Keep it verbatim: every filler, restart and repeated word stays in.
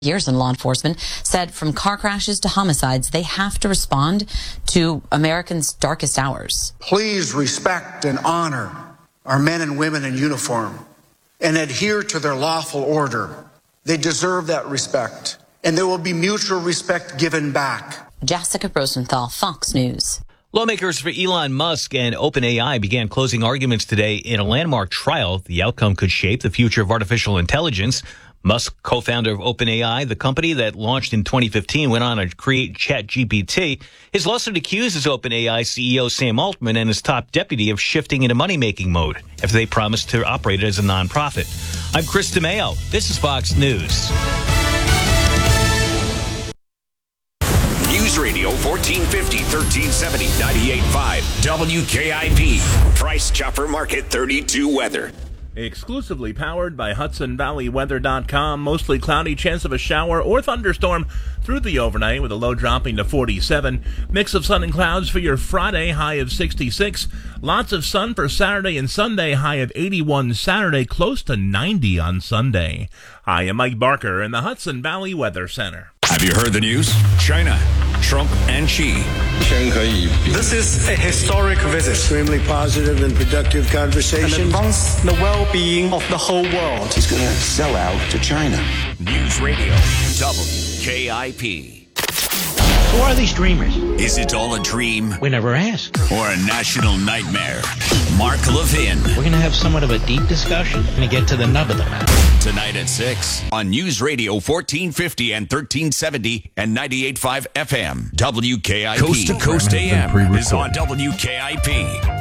years in law enforcement, said from car crashes to homicides, they have to respond to Americans' darkest hours. Please respect and honor our men and women in uniform and adhere to their lawful order. They deserve that respect, and there will be mutual respect given back. Jessica Rosenthal, Fox News. Lawmakers for Elon Musk and OpenAI began closing arguments today in a landmark trial. The outcome could shape the future of artificial intelligence. Musk, co-founder of OpenAI, the company that launched in twenty fifteen, went on to create ChatGPT. His lawsuit accuses OpenAI C E O Sam Altman and his top deputy of shifting into money-making mode after they promised to operate it as a nonprofit. I'm Chris DeMeo. This is Fox News. News Radio fourteen fifty, thirteen seventy, ninety-eight point five, W K I P. Price Chopper Market thirty-two weather. Exclusively powered by Hudson Valley Weather dot com. Mostly cloudy, chance of a shower or thunderstorm through the overnight with a low dropping to forty-seven. Mix of sun and clouds for your Friday, high of sixty-six. Lots of sun for Saturday and Sunday, high of eighty-one Saturday, close to ninety on Sunday. I am Mike Barker in the Hudson Valley Weather Center. Have you heard the news? China, Trump and Xi. This is a historic visit. Extremely positive and productive conversation. And advance the well-being of the whole world. He's going to sell out to China. News Radio, W K I P. Who are these dreamers? Is it all a dream? We never ask. Or a national nightmare? Mark Levin. We're going to have somewhat of a deep discussion and get to the nub of the matter. Tonight at six on News Radio fourteen fifty and thirteen seventy and ninety-eight point five F M. W K I P. Coast to Coast A M is on W K I P.